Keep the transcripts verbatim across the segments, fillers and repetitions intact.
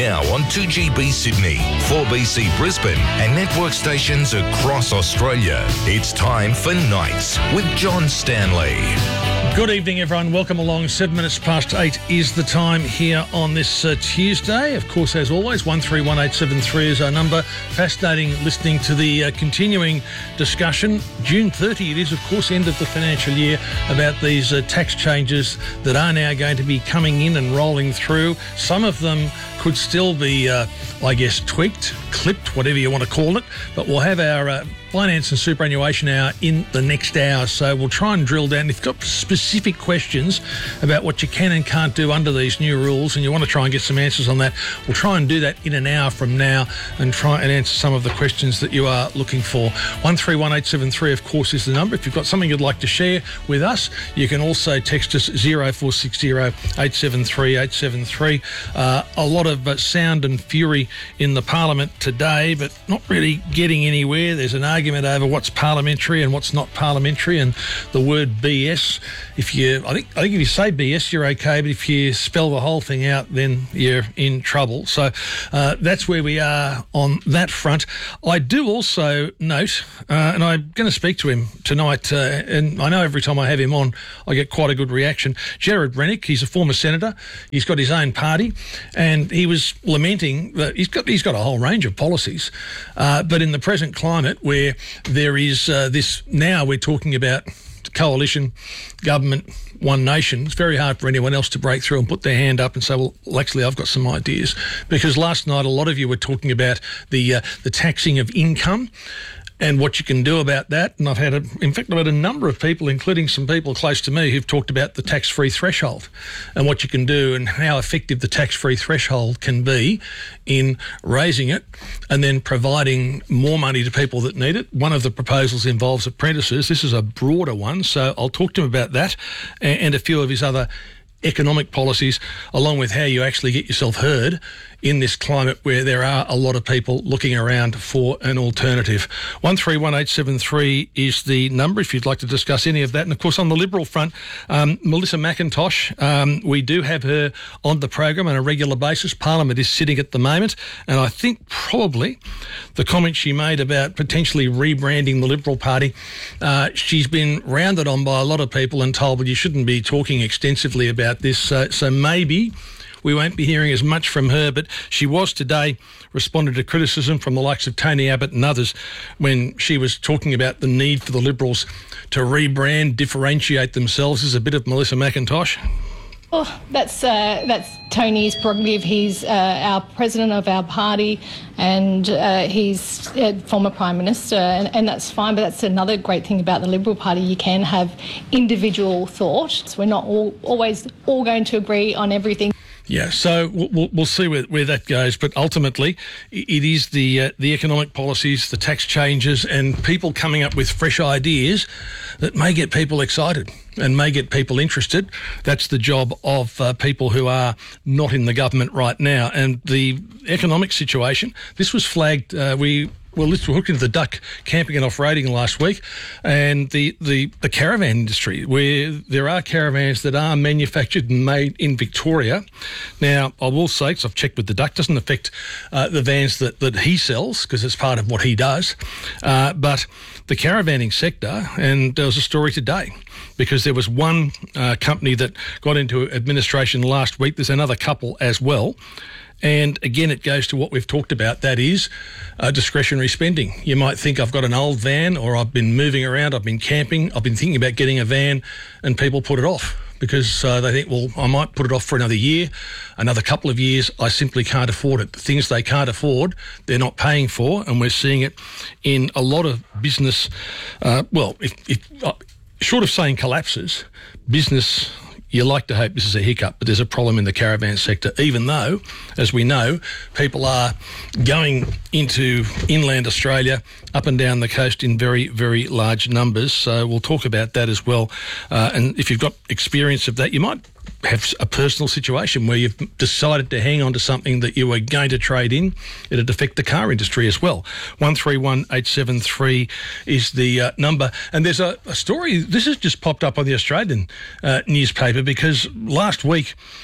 now on two G B Sydney, four B C Brisbane and network stations across Australia. It's time for Nights with John Stanley. Good evening, everyone. Welcome along. Seven minutes past eight is the time here on this uh, Tuesday. Of course, as always, one three one eight seven three is our number. Fascinating listening to the uh, continuing discussion. June thirtieth, it is, of course, end of the financial year, about these uh, tax changes that are now going to be coming in and rolling through. Some of them could still be, uh, I guess, tweaked, clipped, whatever you want to call it. But we'll have our uh, Finance and Superannuation Hour in the next hour. So we'll try and drill down. If you've got specific questions about what you can and can't do under these new rules and you want to try and get some answers on that, we'll try and do that in an hour from now and try and answer some of the questions that you are looking for. one three one eight seven three, of course, is the number. If you've got something you'd like to share with us, you can also text us zero four six zero eight seven three eight seven three. Uh, a lot of uh, sound and fury in the Parliament today, but not really getting anywhere. There's an argument over what's parliamentary and what's not parliamentary, and the word B S. If you, I think, I think if you say B S, you're okay, but if you spell the whole thing out, then you're in trouble. So uh, that's where we are on that front. I do also note, uh, and I'm going to speak to him tonight, uh, and I know every time I have him on, I get quite a good reaction. Gerard Rennick, he's a former senator. He's got his own party, and he was lamenting that he's got he's got a whole range of policies, uh, but in the present climate where there is uh, this, now we're talking about coalition, government, one nation, it's very hard for anyone else to break through and put their hand up and say, well, actually, I've got some ideas. Because last night, a lot of you were talking about the uh, the taxing of income and what you can do about that. And I've had, a, in fact, I've had a number of people, including some people close to me, who've talked about the tax-free threshold and what you can do and how effective the tax-free threshold can be in raising it and then providing more money to people that need it. One of the proposals involves apprentices. This is a broader one, so I'll talk to him about that and, and a few of his other economic policies, along with how you actually get yourself heard in this climate where there are a lot of people looking around for an alternative. one three one eight seven three is the number if you'd like to discuss any of that. And, of course, on the Liberal front, um, Melissa McIntosh, um, we do have her on the program on a regular basis. Parliament is sitting at the moment, and I think probably the comment she made about potentially rebranding the Liberal Party, uh, she's been rounded on by a lot of people and told, well, you shouldn't be talking extensively about this. Uh, so maybe we won't be hearing as much from her, but she was today responded to criticism from the likes of Tony Abbott and others when she was talking about the need for the Liberals to rebrand, differentiate themselves. This is a bit of Melissa McIntosh. Oh, that's uh, that's Tony's prerogative. He's uh, our president of our party, and uh, he's a former prime minister, and, and that's fine. But that's another great thing about the Liberal Party. You can have individual thought. We're not all always all going to agree on everything. Yeah, so we'll, we'll see where, where that goes. But ultimately, it is the uh, the economic policies, the tax changes, and people coming up with fresh ideas that may get people excited and may get people interested. That's the job of uh, people who are not in the government right now. And the economic situation, this was flagged, uh, we... Well, we looked into the duck camping and off-roading last week, and the, the, the caravan industry, where there are caravans that are manufactured and made in Victoria. Now, I will say, because I've checked with the duck, doesn't affect uh, the vans that, that he sells, because it's part of what he does, uh, but the caravanning sector, and there was a story today, because there was one uh, company that got into administration last week. There's another couple as well. And again, it goes to what we've talked about, that is uh, discretionary spending. You might think, I've got an old van, or I've been moving around, I've been camping, I've been thinking about getting a van, and people put it off because uh, they think, well, I might put it off for another year, another couple of years, I simply can't afford it. The things they can't afford, they're not paying for, and we're seeing it in a lot of business. Uh, well, if, if uh, short of saying collapses, business... You like to hope this is a hiccup, but there's a problem in the caravan sector, even though, as we know, people are going into inland Australia, up and down the coast in very, very large numbers. So we'll talk about that as well. Uh, and if you've got experience of that, you might have a personal situation where you've decided to hang on to something that you were going to trade in. It'd affect the car industry as well. one three one eight seven three is the uh, number. And there's a, a story, this has just popped up on the Australian uh, newspaper, because last week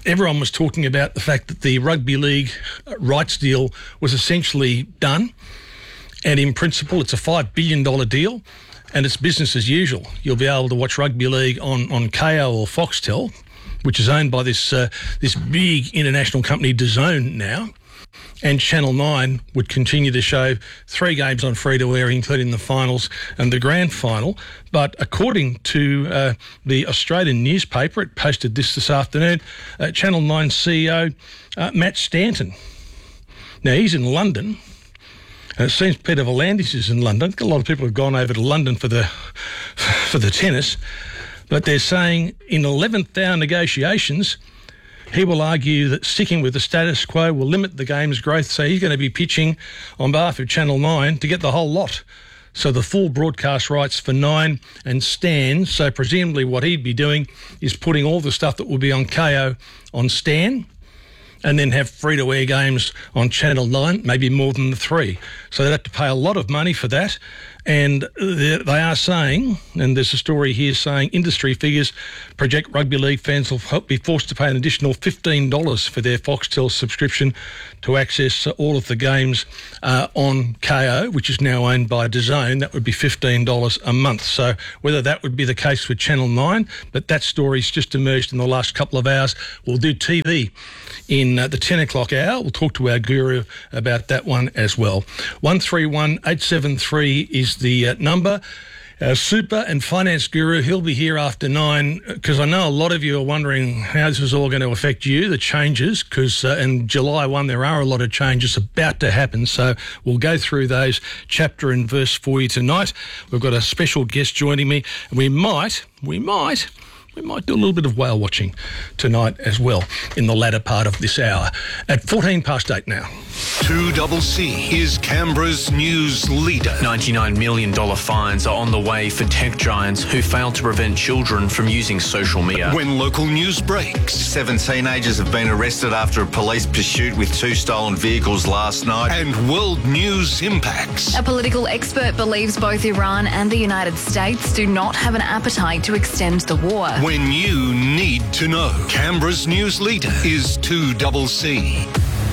everyone was talking about the fact that the rugby league rights deal was essentially done. And in principle, it's a five billion dollars deal and it's business as usual. You'll be able to watch rugby league on, on K O or Foxtel, which is owned by this uh, this big international company, DAZN, now. And Channel nine would continue to show three games on free-to-air, including the finals and the grand final. But according to uh, the Australian newspaper, it posted this this afternoon, uh, Channel nine C E O uh, Matt Stanton. Now, he's in London, and it seems Peter V'landys is in London. A lot of people have gone over to London for the for the tennis. But they're saying in eleventh hour negotiations, he will argue that sticking with the status quo will limit the game's growth, so he's going to be pitching on behalf of Channel nine to get the whole lot. So the full broadcast rights for Nine and Stan. So presumably what he'd be doing is putting all the stuff that will be on K O on Stan, and then have free-to-air games on Channel nine, maybe more than the three. So they'd have to pay a lot of money for that. And they are saying, and there's a story here saying, industry figures project rugby league fans will be forced to pay an additional fifteen dollars for their Foxtel subscription to access all of the games uh, on K O, which is now owned by DAZN. That would be fifteen dollars a month. So whether that would be the case with Channel nine, but that story's just emerged in the last couple of hours. We'll do T V in uh, the ten o'clock hour. We'll talk to our guru about that one as well. one three one eight seven three is the uh, number. Our super and finance guru, he'll be here after nine, because I know a lot of you are wondering how this is all going to affect you, the changes, because uh, in July first there are a lot of changes about to happen. So we'll go through those chapter and verse for you tonight. We've got a special guest joining me, and we might, we might... We might do a little bit of whale watching tonight as well in the latter part of this hour. At fourteen past eight now. two C C is Canberra's news leader. ninety-nine million dollars fines are on the way for tech giants who failed to prevent children from using social media. When local news breaks. Seven teenagers have been arrested after a police pursuit with two stolen vehicles last night. And world news impacts. A political expert believes both Iran and the United States do not have an appetite to extend the war. When you need to know. Canberra's news leader is two C C.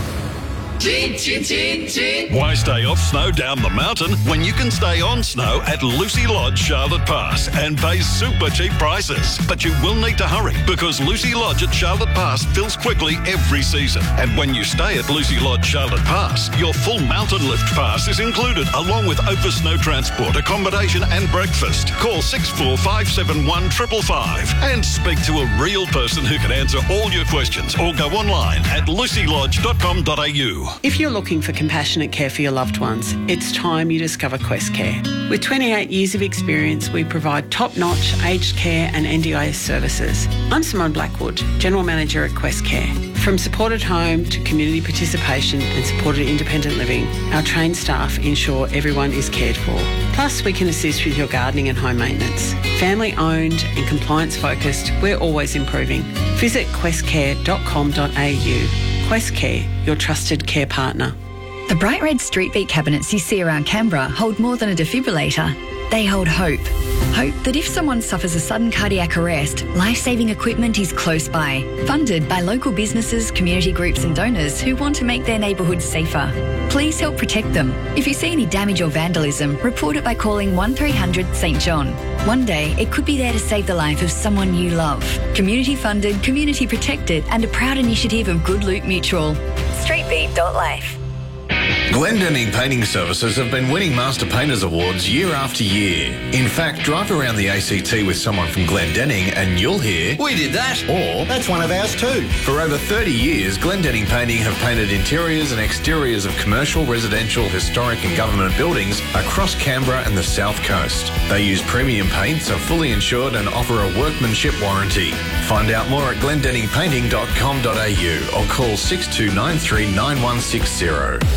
Chin, chin, chin, chin. Why stay off snow down the mountain when you can stay on snow at Lucy Lodge, Charlotte Pass, and pay super cheap prices? But you will need to hurry, because Lucy Lodge at Charlotte Pass fills quickly every season. And when you stay at Lucy Lodge, Charlotte Pass, your full mountain lift pass is included, along with over snow transport, accommodation and breakfast. Call six four five seven one five five five and speak to a real person who can answer all your questions, or go online at lucy lodge dot com dot a u. If you're looking for compassionate care for your loved ones, it's time you discover Quest Care. With twenty-eight years of experience, we provide top-notch aged care and N D I S services. I'm Simone Blackwood, General Manager at Quest Care. From supported home to community participation and supported independent living, our trained staff ensure everyone is cared for. Plus, we can assist with your gardening and home maintenance. Family-owned and compliance-focused, we're always improving. Visit quest care dot com dot a u. Quest Care, your trusted care partner. The bright red street beat cabinets you see around Canberra hold more than a defibrillator. They hold hope. Hope that if someone suffers a sudden cardiac arrest, life-saving equipment is close by. Funded by local businesses, community groups and donors who want to make their neighbourhoods safer. Please help protect them. If you see any damage or vandalism, report it by calling one three hundred St John. One day, it could be there to save the life of someone you love. Community funded, community protected, and a proud initiative of Good Loot Mutual. streetbeat dot life. Glendenning Painting Services have been winning Master Painters Awards year after year. In fact, drive around the A C T with someone from Glendenning and you'll hear, We did that. Or, That's one of ours too. For over thirty years, Glendenning Painting have painted interiors and exteriors of commercial, residential, historic and government buildings across Canberra and the South Coast. They use premium paints, are fully insured and offer a workmanship warranty. Find out more at glendenning painting dot com dot a u or call six two nine three nine one six zero. The cleaning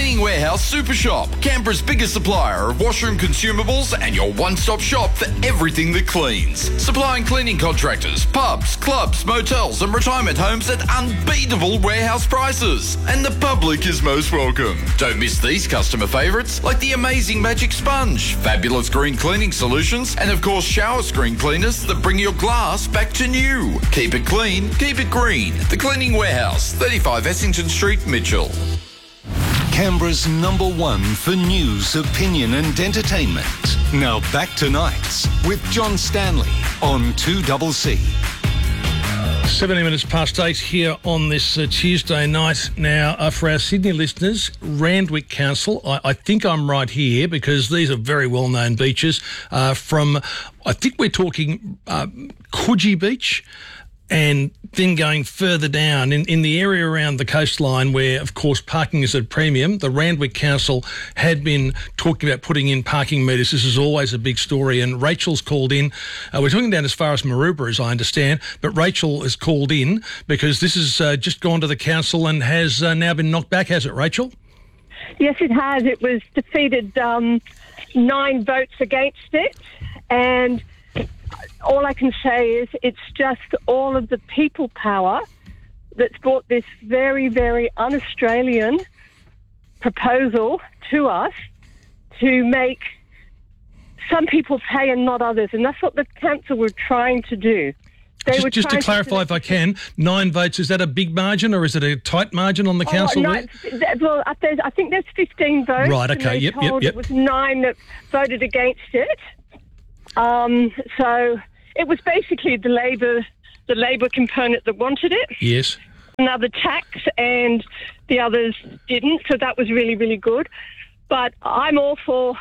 Cleaning Warehouse Super Shop, Canberra's biggest supplier of washroom consumables and your one-stop shop for everything that cleans. Supplying cleaning contractors, pubs, clubs, motels and retirement homes at unbeatable warehouse prices. And the public is most welcome. Don't miss these customer favourites like the amazing Magic Sponge, fabulous green cleaning solutions, and of course shower screen cleaners that bring your glass back to new. Keep it clean, keep it green. The Cleaning Warehouse, thirty-five Essington Street, Mitchell. Canberra's number one for news, opinion and entertainment. Now back to Nights with John Stanley on two C C. seventy minutes past eight here on this uh, Tuesday night. Now, uh, for our Sydney listeners, Randwick Council, I, I think I'm right here because these are very well-known beaches uh, from, I think we're talking uh, Coogee Beach, and then going further down in, in the area around the coastline where, of course, parking is at a premium. The Randwick Council had been talking about putting in parking meters. This is always a big story. And Rachel's called in. Uh, we're talking down as far as Maroubra, as I understand. But Rachel has called in because this has uh, just gone to the council and has uh, now been knocked back, has it, Rachel? Yes, it has. It was defeated um, nine votes against it. And all I can say is it's just all of the people power that's brought this very, very un-Australian proposal to us to make some people pay and not others. And that's what the council were trying to do. They just were just to clarify, to... if I can, nine votes, is that a big margin or is it a tight margin on the oh, council? No, well, I think there's fifteen votes. Right, okay, yep, yep, yep. It was nine that voted against it. Um, so it was basically the Labor, the Labor component that wanted it. Yes. Another tax, and the others didn't. So that was really, really good. But I'm all for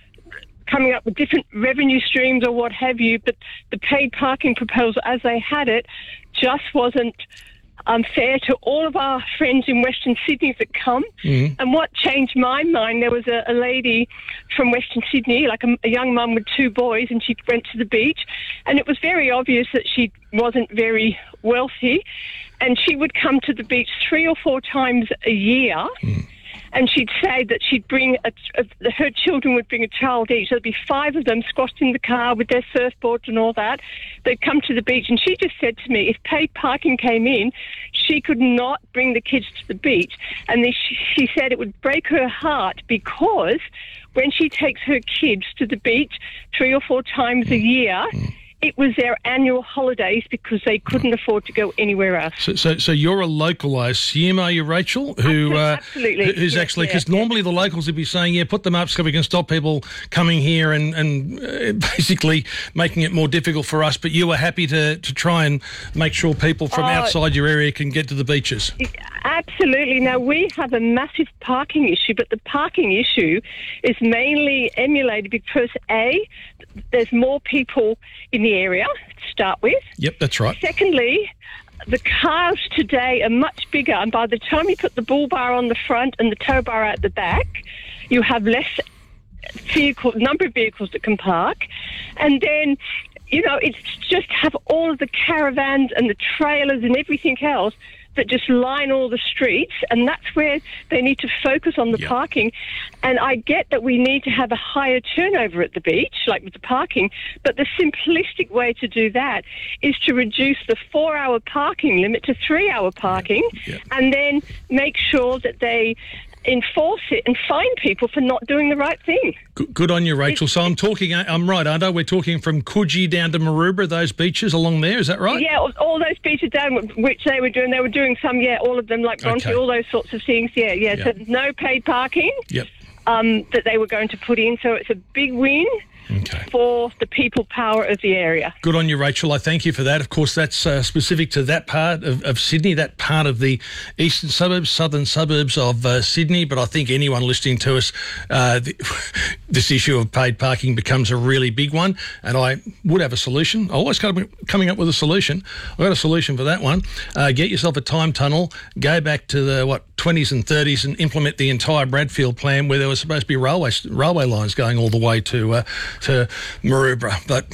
coming up with different revenue streams or what have you. But the paid parking proposal, as they had it, just wasn't Um, fair to all of our friends in Western Sydney that come. Mm. And what changed my mind, there was a, a lady from Western Sydney, like a, a young mum with two boys, and she went to the beach, and it was very obvious that she wasn't very wealthy, and she would come to the beach three or four times a year. Mm. And she'd say that she'd bring, a, a, her children would bring a child each. There'd be five of them squashed in the car with their surfboards and all that. They'd come to the beach, and she just said to me, if paid parking came in, she could not bring the kids to the beach. And then she, she said it would break her heart because when she takes her kids to the beach three or four times a year, it was their annual holidays because they couldn't afford to go anywhere else. So, so, so you're a local, I assume, are you, Rachel? Who, Absolutely. Uh, who's yes, actually, because yeah, normally yeah. the locals would be saying, yeah, put them up so we can stop people coming here and, and uh, basically making it more difficult for us. But you were happy to, to try and make sure people from uh, outside your area can get to the beaches. Absolutely. Now, we have a massive parking issue, but the parking issue is mainly emulated because, A, there's more people in the area to start with. Yep, that's right. Secondly, the cars today are much bigger, and by the time you put the bull bar on the front and the tow bar out the back, you have less vehicle, number of vehicles that can park. And then, you know, it's just have all of the caravans and the trailers and everything else that just line all the streets, and that's where they need to focus on the yep. parking. And I get that we need to have a higher turnover at the beach, like with the parking, but the simplistic way to do that is to reduce the four-hour parking limit to three-hour parking, yep. Yep. and then make sure that they enforce it and fine people for not doing the right thing. Good, good on you, Rachel. So I'm talking, I'm right, aren't I? We're talking from Coogee down to Maroubra, those beaches along there, is that right? Yeah, all, all those beaches down, which they were doing, they were doing some, yeah, all of them, like Bronte, okay. all those sorts of things, yeah, yeah. Yep. So no paid parking yep. um, that they were going to put in, so it's a big win. Okay. For the people power of the area. Good on you, Rachel. I thank you for that. Of course, that's uh, specific to that part of, of Sydney, that part of the eastern suburbs, southern suburbs of uh, Sydney. But I think anyone listening to us, uh, the, this issue of paid parking becomes a really big one. And I would have a solution. I always come coming up with a solution. I've got a solution for that one. Uh, get yourself a time tunnel, go back to the, what, twenties and thirties and implement the entire Bradfield plan where there was supposed to be railway railway lines going all the way to... Uh, to Maroubra, but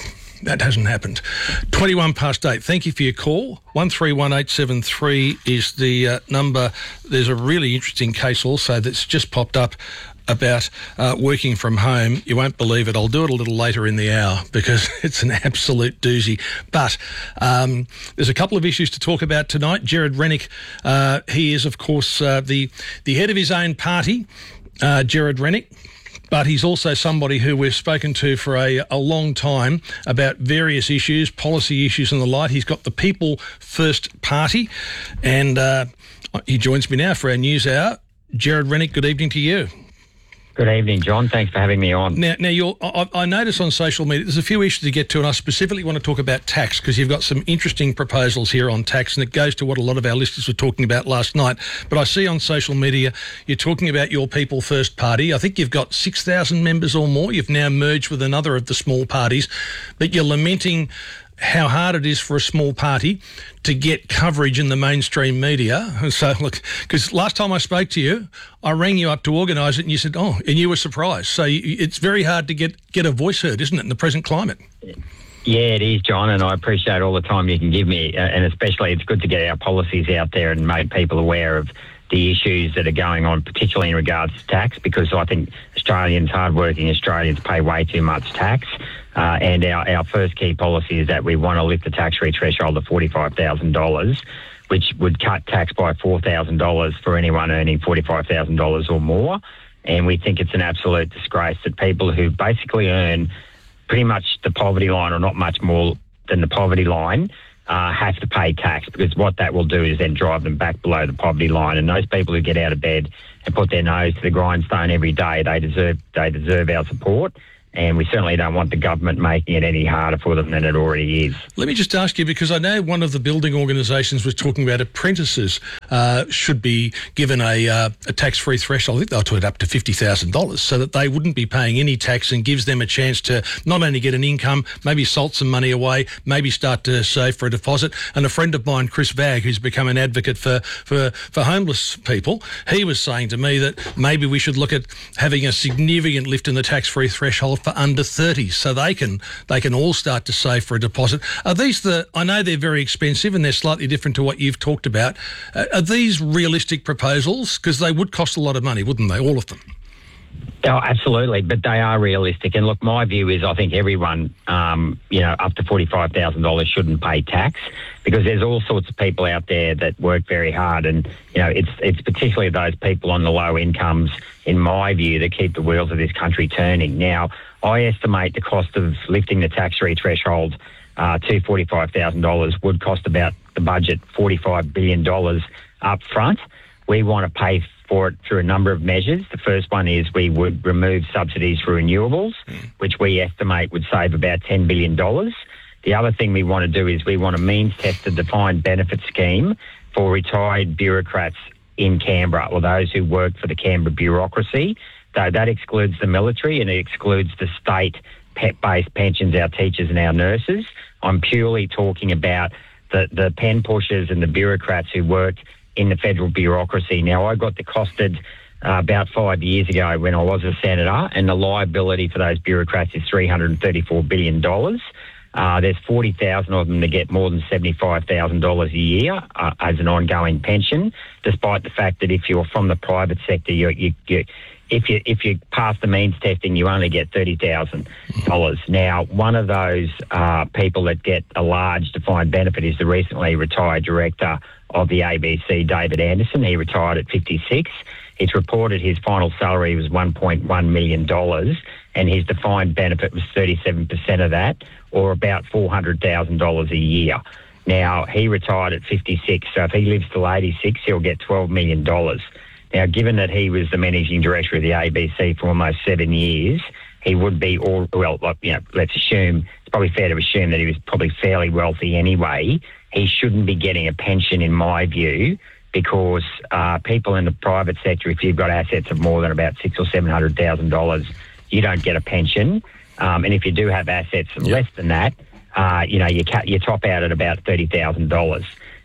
that hasn't happened. twenty-one past eight. Thank you for your call. one three one eight seven three is the uh, number. There's a really interesting case also that's just popped up about uh, working from home. You won't believe it. I'll do it a little later in the hour because it's an absolute doozy. But um, there's a couple of issues to talk about tonight. Gerard Rennick, uh, he is, of course, uh, the, the head of his own party, uh, Gerard Rennick. But he's also somebody who we've spoken to for a, a long time about various issues, policy issues and the like. He's got the People First Party, and uh, he joins me now for our news hour. Gerard Rennick, good evening to you. Good evening, John. Thanks for having me on. Now, now you're, I, I notice on social media there's a few issues to get to, and I specifically want to talk about tax because you've got some interesting proposals here on tax, and it goes to what a lot of our listeners were talking about last night. But I see on social media you're talking about your People First Party. I think you've got six thousand members or more. You've now merged with another of the small parties, but you're lamenting how hard it is for a small party to get coverage in the mainstream media. So, look, because last time I spoke to you, I rang you up to organise it and you said, oh, and you were surprised. So you, it's very hard to get, get a voice heard, isn't it, in the present climate? Yeah, it is, John, and I appreciate all the time you can give me, uh, and especially it's good to get our policies out there and make people aware of the issues that are going on, particularly in regards to tax, because I think Australians, hard-working Australians, pay way too much tax. Uh, and our, our first key policy is that we want to lift the tax-free threshold to forty-five thousand dollars, which would cut tax by four thousand dollars for anyone earning forty-five thousand dollars or more. And we think it's an absolute disgrace that people who basically earn pretty much the poverty line or not much more than the poverty line uh, have to pay tax, because what that will do is then drive them back below the poverty line. And those people who get out of bed and put their nose to the grindstone every day, they deserve they deserve our support. And we certainly don't want the government making it any harder for them than it already is. Let me just ask you, because I know one of the building organisations was talking about apprentices uh, should be given a, uh, a tax-free threshold. I think they'll do it up to fifty thousand dollars so that they wouldn't be paying any tax, and gives them a chance to not only get an income, maybe salt some money away, maybe start to save for a deposit. And a friend of mine, Chris Vagg, who's become an advocate for, for, for homeless people, he was saying to me that maybe we should look at having a significant lift in the tax-free threshold for under thirties, so they can they can all start to save for a deposit. Are these the? I know they're very expensive and they're slightly different to what you've talked about. Uh, are these realistic proposals? Because they would cost a lot of money, wouldn't they? All of them. Oh, absolutely, but they are realistic. And look, my view is I think everyone, um, you know, up to forty-five thousand dollars shouldn't pay tax, because there's all sorts of people out there that work very hard, and you know, it's it's particularly those people on the low incomes, in my view, that keep the wheels of this country turning. Now, I estimate the cost of lifting the tax-free threshold uh, to forty-five thousand dollars would cost about the budget forty-five billion dollars up front. We want to pay for it through a number of measures. The first one is we would remove subsidies for renewables, mm. which we estimate would save about ten billion dollars. The other thing we want to do is we want a means-tested defined benefit scheme for retired bureaucrats in Canberra, or those who work for the Canberra bureaucracy. So that excludes the military and it excludes the state pet-based pensions, our teachers and our nurses. I'm purely talking about the, the pen pushers and the bureaucrats who work in the federal bureaucracy. Now, I got decosted uh, about five years ago when I was a senator, and the liability for those bureaucrats is three hundred thirty-four billion dollars. Uh, there's forty thousand of them that get more than seventy-five thousand dollars a year uh, as an ongoing pension, despite the fact that if you're from the private sector, you, you, you if you if you pass the means testing, you only get thirty thousand dollars. Now, one of those uh, people that get a large defined benefit is the recently retired director of the A B C, David Anderson. He retired at fifty-six. It's reported his final salary was one point one million dollars, and his defined benefit was thirty-seven percent of that, or about four hundred thousand dollars a year. Now, he retired at fifty-six, so if he lives till eighty-six, he'll get twelve million dollars. Now, given that he was the managing director of the A B C for almost seven years, he would be all, well, you know, let's assume, it's probably fair to assume that he was probably fairly wealthy anyway. He shouldn't be getting a pension, in my view, because uh, people in the private sector, if you've got assets of more than about six or seven hundred thousand dollars, you don't get a pension. Um, and if you do have assets yep. less than that, uh, you know, you, ca- you top out at about thirty thousand dollars.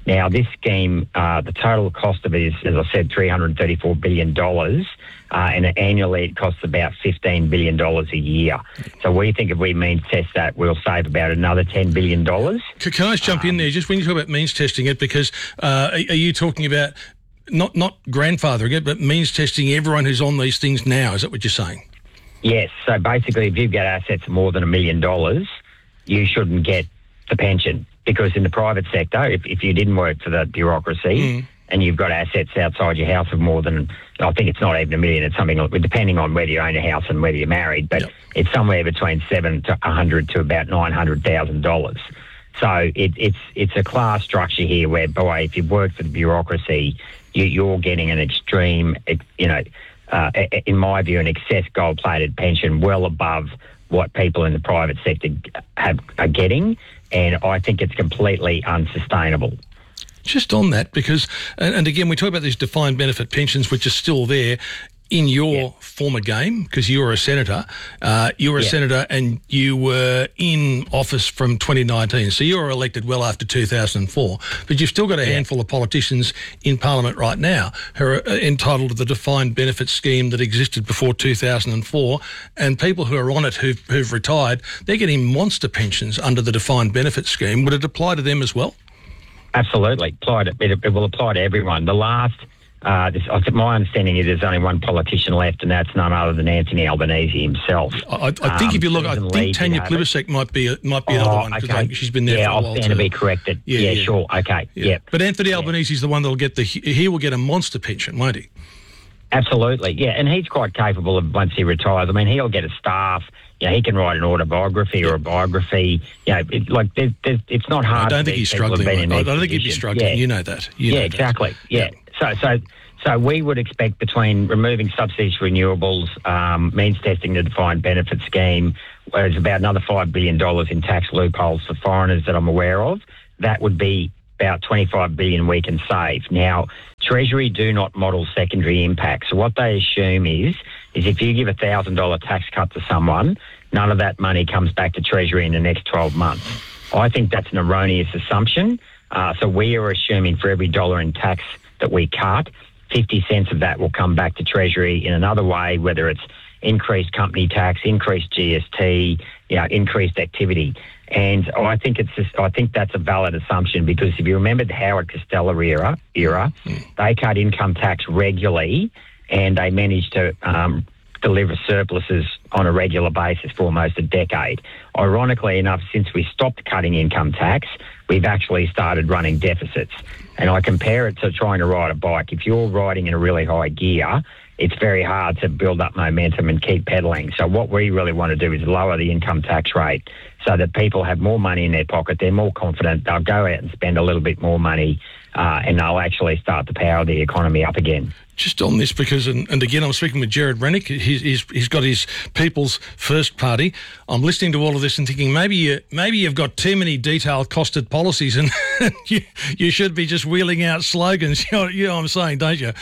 Now, this scheme, uh, the total cost of it is, as I said, three hundred thirty-four billion dollars, uh, and annually it costs about fifteen billion dollars a year. So we think if we means test that, we'll save about another ten billion dollars. Can I just jump um, in there, just when you talk about means testing it, because uh, are, are you talking about not, not grandfathering it, but means testing everyone who's on these things now? Is that what you're saying? Yes. So basically, if you've got assets of more than a million dollars, you shouldn't get the pension. Because in the private sector, if, if you didn't work for the bureaucracy mm. and you've got assets outside your house of more than, I think it's not even a million, it's something, depending on whether you own a house and whether you're married, but yep. it's somewhere between seven to a hundred to about nine hundred thousand dollars. So it, it's it's a class structure here where, boy, if you've worked for the bureaucracy, you, you're getting an extreme, you know, uh, in my view, an excess gold-plated pension well above what people in the private sector have are getting. And I think it's completely unsustainable. Just on that, because, and, and again, we talk about these defined benefit pensions, which are still there in your yeah. former game, because you were a senator. Uh, you were a yeah. senator and you were in office from twenty nineteen. So you were elected well after two thousand four. But you've still got a yeah. handful of politicians in Parliament right now who are entitled to the defined benefit scheme that existed before two thousand four. And people who are on it who've, who've retired, they're getting monster pensions under the defined benefit scheme. Would it apply to them as well? Absolutely. Apply to, it, it will apply to everyone. The last... Uh, this, I think my understanding is there's only one politician left, and that's none other than Anthony Albanese himself. I, I think um, if you look, I think Lee, Tanya Plibersek might be a, might be oh, another one, because okay. she's been there yeah, for a I'll while. Yeah, I'll stand to be corrected. Yeah, yeah, yeah. sure. Okay, yeah. yeah. But Anthony Albanese is the one that'll get the. He will get a monster pension, won't he? Absolutely, yeah, and he's quite capable of once he retires. I mean, he'll get a staff. Yeah, he can write an autobiography or a biography. You know, it, like there's, there's, it's not hard. I don't think he's struggling. I don't position. think he'd be struggling. Yeah. You know that. You yeah, know exactly. That. Yeah. yeah. So, so. So we would expect between removing subsidies for renewables, um, means testing the defined benefit scheme, there's about another five billion dollars in tax loopholes for foreigners that I'm aware of. That would be about twenty-five billion dollars we can save. Now, Treasury do not model secondary impacts. So what they assume is, is if you give a one thousand dollars tax cut to someone, none of that money comes back to Treasury in the next twelve months. I think that's an erroneous assumption. Uh, so we are assuming for every dollar in tax that we cut, fifty cents of that will come back to Treasury in another way, whether it's increased company tax, increased G S T, you know, increased activity. And I think it's just, I think that's a valid assumption, because if you remember the Howard Costello era, era mm. they cut income tax regularly, and they managed to um, deliver surpluses on a regular basis for almost a decade. Ironically enough, since we stopped cutting income tax, we've actually started running deficits. And I compare it to trying to ride a bike. If you're riding in a really high gear, it's very hard to build up momentum and keep pedaling. So what we really want to do is lower the income tax rate so that people have more money in their pocket, they're more confident, they'll go out and spend a little bit more money, uh, and they'll actually start to power the economy up again. Just on this, because, and, and again, I'm speaking with Gerard Rennick. He's, he's, he's got his People's First Party. I'm listening to all of this and thinking maybe you maybe you've got too many detailed costed policies, and you you should be just wheeling out slogans. You know, you know what I'm saying, don't you?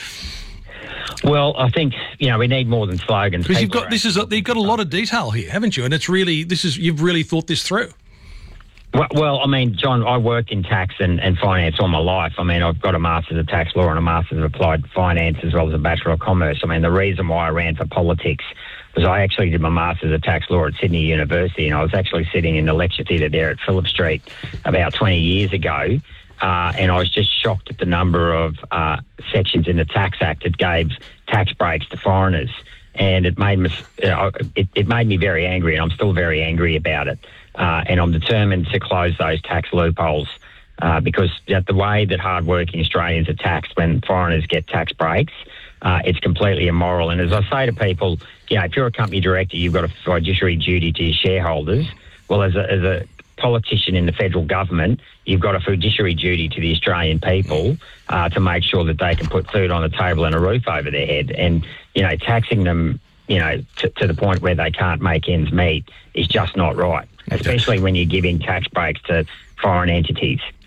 Well, I think you know we need more than slogans. Because you've got this is a, you've got a lot of detail here, haven't you? And it's really this is you've really thought this through. Well, well, I mean, John, I worked in tax and, and finance all my life. I mean, I've got a Master's of Tax Law and a Master's of Applied Finance, as well as a Bachelor of Commerce. I mean, the reason why I ran for politics was I actually did my Master's of Tax Law at Sydney University, and I was actually sitting in the lecture theatre there at Phillip Street about twenty years ago, uh, and I was just shocked at the number of uh, sections in the Tax Act that gave tax breaks to foreigners. And it made me, you know, it, it made me very angry, and I'm still very angry about it. Uh, and I'm determined to close those tax loopholes uh, because the way that hard-working Australians are taxed when foreigners get tax breaks, uh, it's completely immoral. And as I say to people, you know, if you're a company director, you've got a fiduciary duty to your shareholders. Well, as a, as a politician in the federal government, you've got a fiduciary duty to the Australian people uh, to make sure that they can put food on the table and a roof over their head. And, you know, taxing them, you know, to, to the point where they can't make ends meet is just not right, especially when you're giving tax breaks to foreign entities.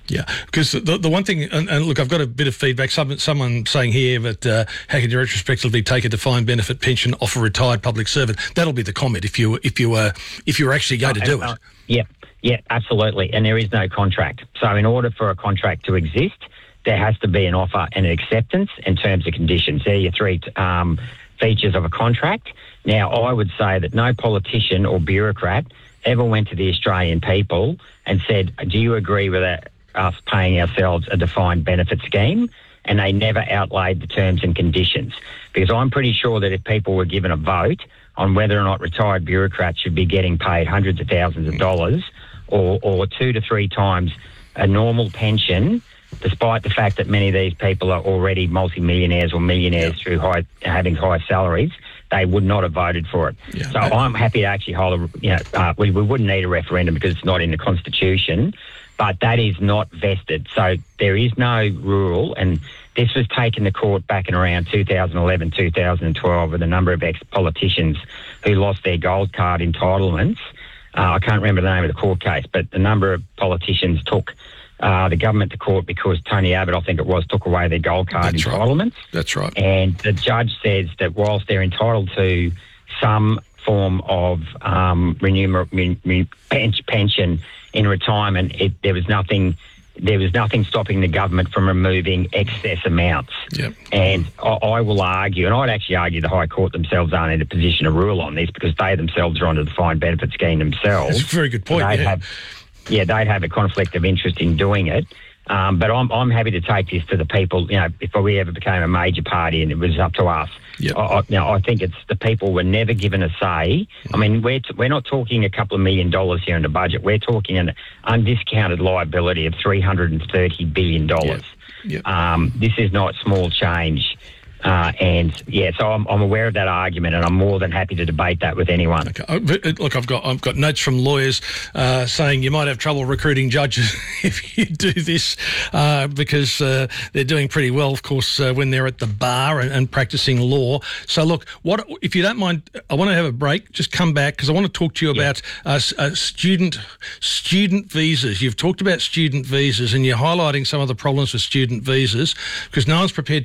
Yeah, because the the one thing, and, and look, I've got a bit of feedback. Some, someone saying here that uh, how can you retrospectively take a defined benefit pension off a retired public servant? That'll be the comment if you if you uh, if you're actually going to do Uh, it. Yeah, yeah, absolutely. And there is no contract. So in order for a contract to exist, there has to be an offer and an acceptance and terms and conditions. They're your three um, features of a contract. Now, I would say that no politician or bureaucrat ever went to the Australian people and said, do you agree with that, us paying ourselves a defined benefit scheme? And they never outlaid the terms and conditions. Because I'm pretty sure that if people were given a vote on whether or not retired bureaucrats should be getting paid hundreds of thousands of dollars or, or two to three times a normal pension, despite the fact that many of these people are already multimillionaires or millionaires yeah. through high, having high salaries, they would not have voted for it. Yeah. So I'm happy to actually hold a, you know, uh, we, we wouldn't need a referendum because it's not in the Constitution, but that is not vested. So there is no rule, and this was taken to court back in around two thousand eleven, two thousand twelve with a number of ex-politicians who lost their gold card entitlements. Uh, I can't remember the name of the court case, but a number of politicians took uh, the government to court because Tony Abbott, I think it was, took away their gold card That's entitlements. Right. That's right. And the judge says that whilst they're entitled to some form of um, remuner- re- re- pension in retirement, it, there was nothing... There was nothing stopping the government from removing excess amounts. Yep. And I, I will argue, and I'd actually argue the High Court themselves aren't in a position to rule on this because they themselves are on a defined benefit scheme themselves. That's a very good point, They'd yeah. Have, yeah, they'd have a conflict of interest in doing it. Um, but I'm I'm happy to take this to the people. You know, if we ever became a major party and it was up to us, yep. I, I, you know, I think it's the people were never given a say. I mean, we're t- we're not talking a couple of million dollars here in the budget. We're talking an undiscounted liability of three hundred and thirty billion dollars. Yep. Yep. Um, this is not small change. Uh, and yeah, so I'm, I'm aware of that argument, and I'm more than happy to debate that with anyone. Okay. Oh, look, I've got I've got notes from lawyers uh, saying you might have trouble recruiting judges if you do this uh, because uh, they're doing pretty well, of course, uh, when they're at the bar and, and practicing law. So look, what if you don't mind? I want to have a break. Just come back because I want to talk to you Yeah. about uh, uh, student student visas. You've talked about student visas, and you're highlighting some of the problems with student visas because no one's prepared